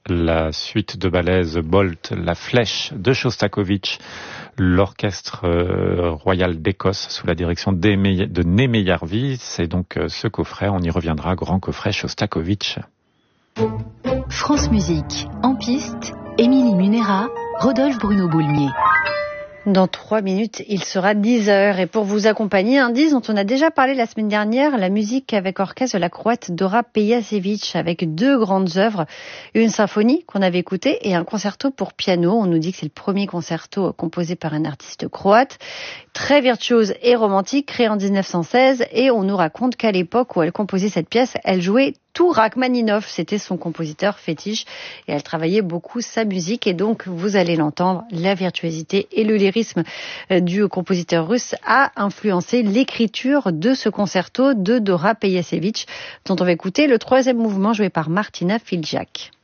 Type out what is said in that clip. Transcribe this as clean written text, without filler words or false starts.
la suite de ballets Bolt, la flèche de Shostakovich, l'orchestre royal d'Écosse sous la direction de Némé Järvi. C'est donc ce coffret, on y reviendra, grand coffret Shostakovich. France Musique, en piste, Émilie Munera, Rodolphe Bruno Boulmier. Dans 3 minutes, il sera 10h. Et pour vous accompagner, un disque dont on a déjà parlé la semaine dernière, la musique avec orchestre de la Croate Dora Pejačević, avec 2 grandes œuvres, une symphonie qu'on avait écoutée et un concerto pour piano. On nous dit que c'est le premier concerto composé par un artiste croate, très virtuose et romantique, créé en 1916. Et on nous raconte qu'à l'époque où elle composait cette pièce, elle jouait tout Rachmaninov, c'était son compositeur fétiche et elle travaillait beaucoup sa musique et donc vous allez l'entendre, la virtuosité et le lyrisme du compositeur russe a influencé l'écriture de ce concerto de Dora Pejačević dont on va écouter le 3e mouvement joué par Martina Filjak.